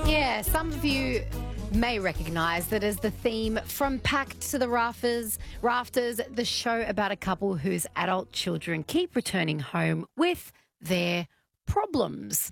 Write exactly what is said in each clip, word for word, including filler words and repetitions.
Yeah, some of you may recognise that as the theme from Packed to the Rafters, Rafters, the show about a couple whose adult children keep returning home with their problems.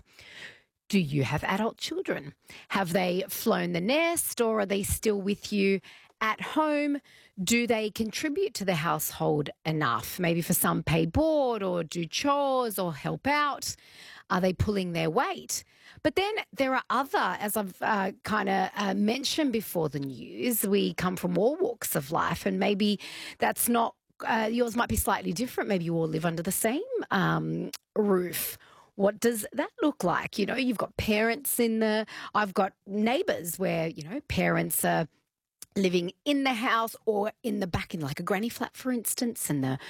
Do you have adult children? Have they flown the nest, or are they still with you at home? Do they contribute to the household enough? Maybe for some pay board or do chores or help out. Are they pulling their weight? But then there are other, as I've uh, kind of uh, mentioned before the news, we come from all walks of life, and maybe that's not, uh, yours might be slightly different. Maybe you all live under the same um, roof. What does that look like? You know, you've got parents in the, I've got neighbours where, you know, parents are living in the house or in the back in like a granny flat, for instance, and the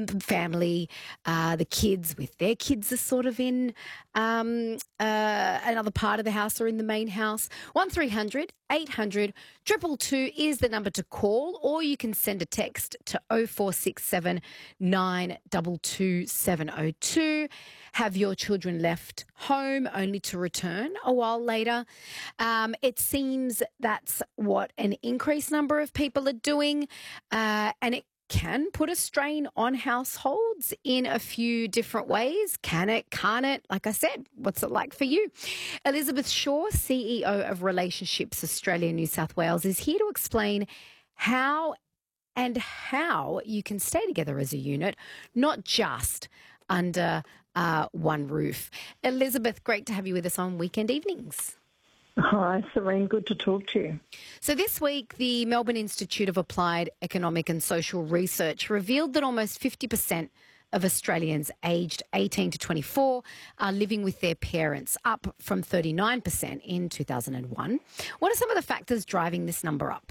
family, uh, the kids with their kids are sort of in um, uh, another part of the house or in the main house. one three hundred eight hundred two two two is the number to call, or you can send a text to oh four six seven nine two two seven oh two. Have your children left home only to return a while later? Um, it seems that's what an increased number of people are doing, uh, and it can put a strain on households in a few different ways. Can it? Can't it? Like I said, what's it like for you? Elizabeth Shaw, C E O of Relationships Australia New South Wales, is here to explain how and how you can stay together as a unit, not just under uh, one roof. Elizabeth, great to have you with us on Weekend Evenings. Hi, Serene. Good to talk to you. So this week, the Melbourne Institute of Applied Economic and Social Research revealed that almost fifty percent of Australians aged eighteen to twenty-four are living with their parents, up from thirty-nine percent in two thousand one. What are some of the factors driving this number up?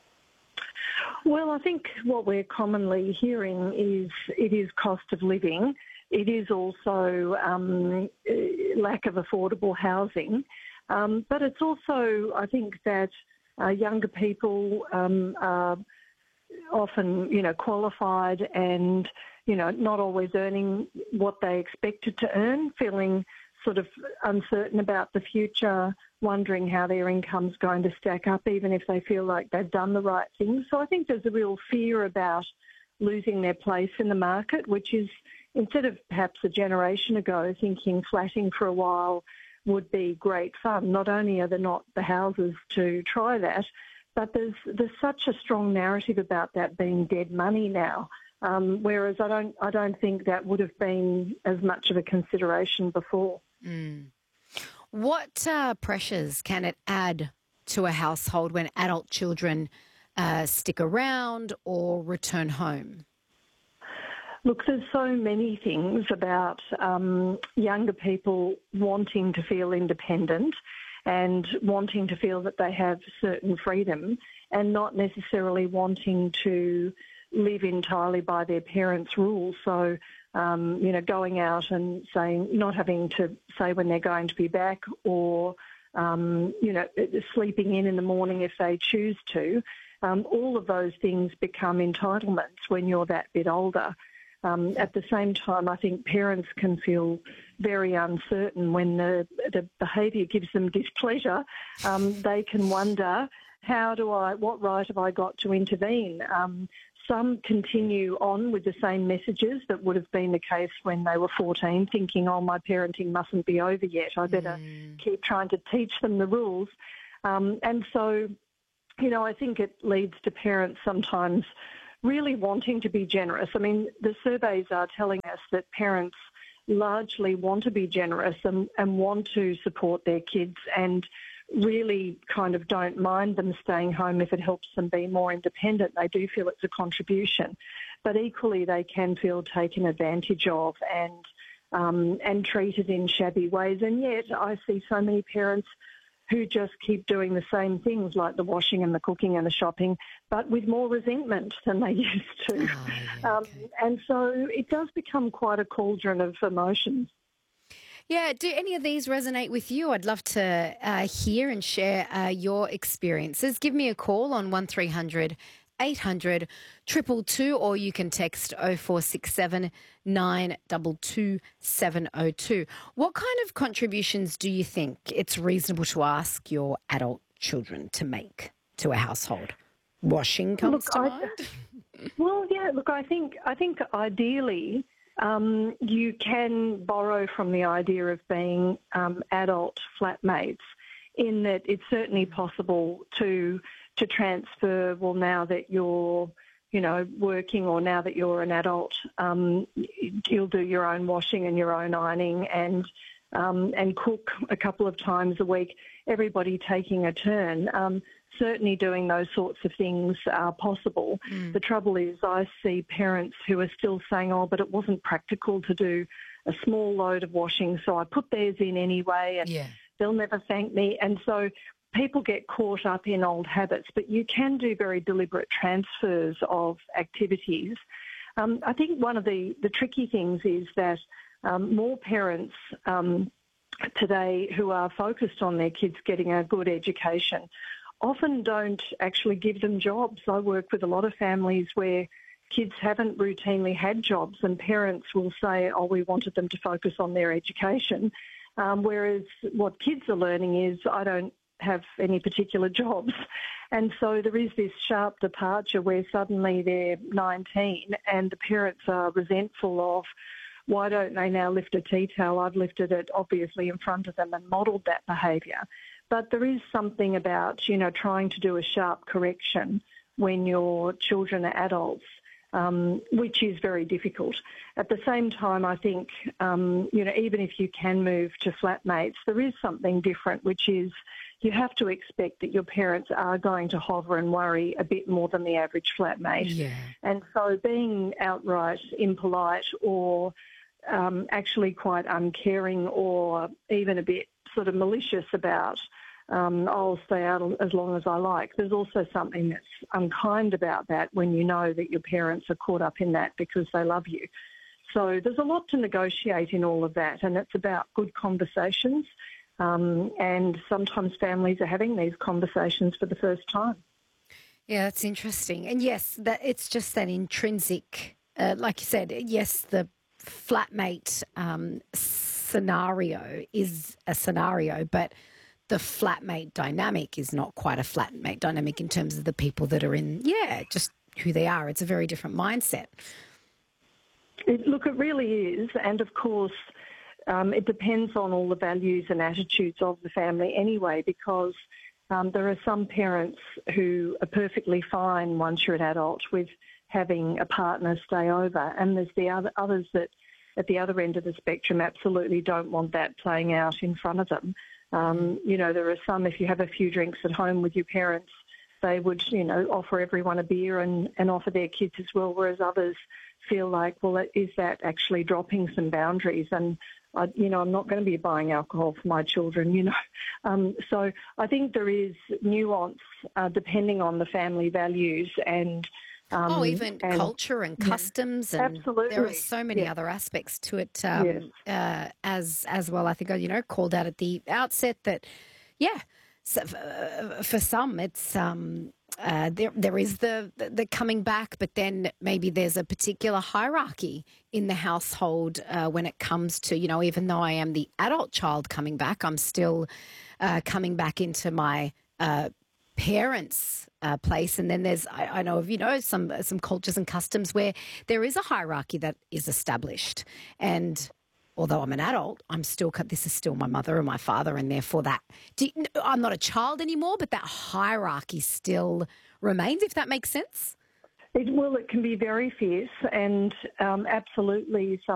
Well, I think what we're commonly hearing is it is cost of living. It is also um, lack of affordable housing. Um, but it's also, I think, that uh, younger people um, are often, you know, qualified and, you know, not always earning what they expected to earn, feeling sort of uncertain about the future, wondering how their income's going to stack up, even if they feel like they've done the right thing. So I think there's a real fear about losing their place in the market, which is, instead of perhaps a generation ago thinking flatting for a while would be great fun. Not only are there not the houses to try that, but there's there's such a strong narrative about that being dead money now. Um, whereas I don't I don't think that would have been as much of a consideration before. Mm. What uh, pressures can it add to a household when adult children uh, stick around or return home? Look, there's so many things about um, younger people wanting to feel independent and wanting to feel that they have certain freedom and not necessarily wanting to live entirely by their parents' rules. So, um, you know, going out and saying, not having to say when they're going to be back, or, um, you know, sleeping in in the morning if they choose to. Um, all of those things become entitlements when you're that bit older. Um, at the same time, I think parents can feel very uncertain when the, the behaviour gives them displeasure. Um, they can wonder, how do I, what right have I got to intervene? Um, some continue on with the same messages that would have been the case when they were fourteen, thinking, oh, my parenting mustn't be over yet. I better mm. keep trying to teach them the rules. Um, and so, you know, I think it leads to parents sometimes really wanting to be generous. I mean, the surveys are telling us that parents largely want to be generous and, and want to support their kids and really kind of don't mind them staying home if it helps them be more independent. They do feel it's a contribution. But equally, they can feel taken advantage of and um, and treated in shabby ways. And yet I see so many parents who just keep doing the same things, like the washing and the cooking and the shopping, but with more resentment than they used to. Oh, yeah, um, okay. and so it does become quite a cauldron of emotions. Yeah, do any of these resonate with you? I'd love to uh, hear and share uh, your experiences. Give me a call on one three hundred eight hundred two two two, or you can text oh four six seven nine two two seven oh two. What kind of contributions do you think it's reasonable to ask your adult children to make to a household? Washing comes Look, to I, mind. well, yeah. Look, I think I think ideally um, you can borrow from the idea of being um, adult flatmates, in that it's certainly possible to to transfer. Well, now that you're you know working, or now that you're an adult, um, you'll do your own washing and your own ironing, and um, and cook a couple of times a week. Everybody taking a turn. Um, Certainly doing those sorts of things are possible. Mm. The trouble is I see parents who are still saying, oh, but it wasn't practical to do a small load of washing, so I put theirs in anyway, and yeah. they'll never thank me. And so people get caught up in old habits, but you can do very deliberate transfers of activities. Um, I think one of the, the tricky things is that um, more parents um, today who are focused on their kids getting a good education often don't actually give them jobs. I work with a lot of families where kids haven't routinely had jobs, and parents will say, oh, we wanted them to focus on their education, um, whereas what kids are learning is, I don't have any particular jobs. And so there is this sharp departure where suddenly they're nineteen and the parents are resentful of, why don't they now lift a tea towel? I've lifted it obviously in front of them and modelled that behaviour. But there is something about, you know, trying to do a sharp correction when your children are adults, um, which is very difficult. At the same time, I think, um, you know, even if you can move to flatmates, there is something different, which is you have to expect that your parents are going to hover and worry a bit more than the average flatmate. Yeah. And so being outright impolite, or um, actually quite uncaring, or even a bit sort of malicious about, um, I'll stay out as long as I like. There's also something that's unkind about that when you know that your parents are caught up in that because they love you. So there's a lot to negotiate in all of that, and it's about good conversations. Um, and sometimes families are having these conversations for the first time. Yeah, that's interesting. And yes, that it's just that intrinsic, uh, like you said, yes, the flatmate um, scenario is a scenario, but the flatmate dynamic is not quite a flatmate dynamic in terms of the people that are in, yeah, just who they are. It's a very different mindset. It, look, it really is. And of course, um, it depends on all the values and attitudes of the family anyway, because um, there are some parents who are perfectly fine once you're an adult with having a partner stay over, and there's the other others that at the other end of the spectrum absolutely don't want that playing out in front of them. Um, you know, there are some, if you have a few drinks at home with your parents, they would, you know, offer everyone a beer and, and offer their kids as well, whereas others feel like, well, is that actually dropping some boundaries? And, I, you know, I'm not going to be buying alcohol for my children, you know. Um, so I think there is nuance uh, depending on the family values and Um, oh, even and, culture and customs, yeah, and absolutely. there are so many yeah. other aspects to it um, yes. uh, as as well. I think I, you know, called out at the outset that, yeah, so, uh, for some it's um, uh, there there is the, the the coming back, but then maybe there's a particular hierarchy in the household uh, when it comes to, you know, even though I am the adult child coming back, I'm still uh, coming back into my uh, parents' uh, place. And then there's, I, I know of, you know, some some cultures and customs where there is a hierarchy that is established. And although I'm an adult, I'm still, this is still my mother and my father, and therefore that, do you, I'm not a child anymore, but that hierarchy still remains, if that makes sense. It, well, it can be very fierce, and um, absolutely some